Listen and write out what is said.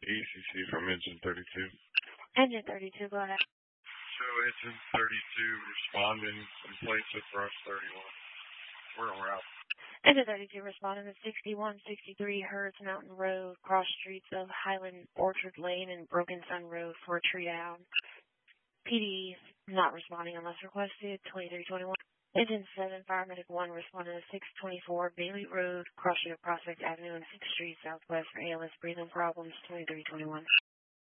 ECC from engine 32. Engine 32, go ahead. So engine 32 responding in place of brush 31. We're en route. Engine 32 responding to 6163 Hertz Mountain Road, cross streets of Highland Orchard Lane and Broken Sun Road for a tree down. PD not responding unless requested, 2321. Engine 7, Paramedic 1 responding to 624 Bailey Road, cross street of Prospect Avenue and 6th Street Southwest for ALS breathing problems, 2321.